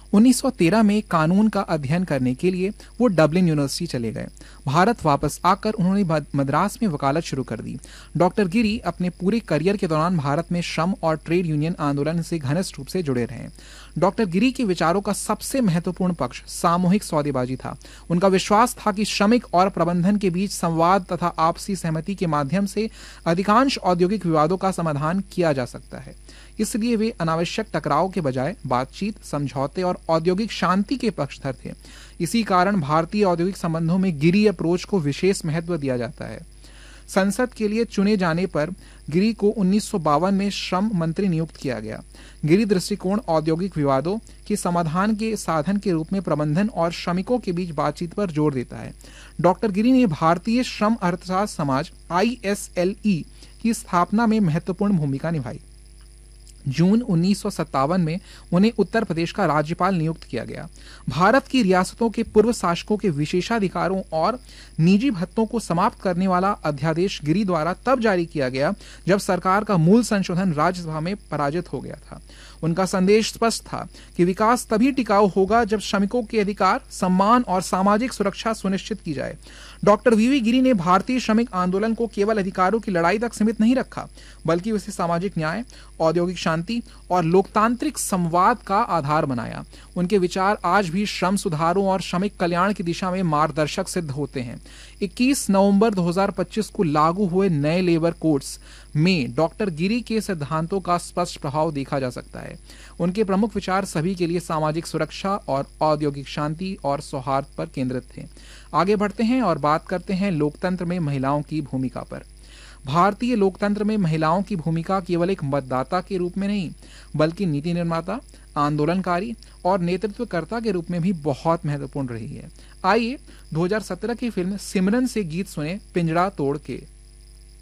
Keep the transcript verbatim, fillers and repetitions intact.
उन्नीस सौ तेरह में कानून का अध्ययन करने के लिए वो डबलिन यूनिवर्सिटी चले गए। भारत वापस आकर उन्होंने मद्रास में वकालत शुरू कर दी। डॉक्टर गिरी अपने पूरे करियर के दौरान भारत में श्रम और ट्रेड यूनियन आंदोलन से घनिष्ठ रूप से जुड़े रहे। डॉक्टर गिरी के विचारों का सबसे महत्वपूर्ण पक्ष सामूहिक सौदेबाजी था। उनका विश्वास था कि श्रमिक और प्रबंधन के बीच संवाद तथा आपसी सहमति के माध्यम से अधिकांश औद्योगिक विवादों का समाधान किया जा सकता है। इसलिए वे अनावश्यक टकराव के बजाय बातचीत, समझौते और औद्योगिक शांति के पक्षधर थे। इसी कारण भारतीय औद्योगिक संबंधों में गिरी अप्रोच को विशेष महत्व दिया जाता है। संसद के लिए चुने जाने पर गिरी को उन्नीस सौ बावन में श्रम मंत्री नियुक्त किया गया। गिरी दृष्टिकोण औद्योगिक विवादों के समाधान के साधन के रूप में प्रबंधन और श्रमिकों के बीच बातचीत पर जोर देता है। डॉक्टर गिरी ने भारतीय श्रम अर्थशास्त्र समाज आई एस एल ई की स्थापना में महत्वपूर्ण भूमिका निभाई। जून उन्नीस सौ सत्तावन में उन्हें उत्तर प्रदेश का राज्यपाल नियुक्त किया गया। भारत की रियासतों के पूर्व शासकों के विशेषाधिकारों और निजी भत्तों को समाप्त करने वाला अध्यादेश गिरी द्वारा तब जारी किया गया जब सरकार का मूल संशोधन राज्यसभा में पराजित हो गया था। उनका संदेश स्पष्ट था कि विकास तभी टिकाऊ होगा जब श्रमिकों के अधिकार, सम्मान और सामाजिक सुरक्षा सुनिश्चित की जाए। डॉक्टर वीवी गिरी ने भारतीय श्रमिक आंदोलन को केवल अधिकारों की लड़ाई तक सीमित नहीं रखा, बल्कि उसे सामाजिक न्याय, औद्योगिक शांति और लोकतांत्रिक संवाद का आधार बनाया। उनके विचार आज भी श्रम सुधारों और श्रमिक कल्याण की दिशा में मार्गदर्शक सिद्ध होते हैं। इक्कीस नवंबर दो हज़ार पच्चीस को लागू हुए नए लेबर कोड्स में डॉक्टर गिरी के सिद्धांतों का स्पष्ट प्रभाव देखा जा सकता है। उनके प्रमुख विचार सभी के लिए सामाजिक सुरक्षा और औद्योगिक शांति और सौहार्द पर केंद्रित थे। आगे बढ़ते हैं और बात करते हैं लोकतंत्र में महिलाओं की भूमिका पर। भारतीय लोकतंत्र में महिलाओं की भूमिका केवल एक मतदाता के रूप में नहीं, बल्कि नीति निर्माता, आंदोलनकारी और नेतृत्वकर्ता के रूप में भी बहुत महत्वपूर्ण रही है। आइए दो हज़ार सत्रह की फिल्म सिमरन से गीत सुने, पिंजड़ा तोड़ के।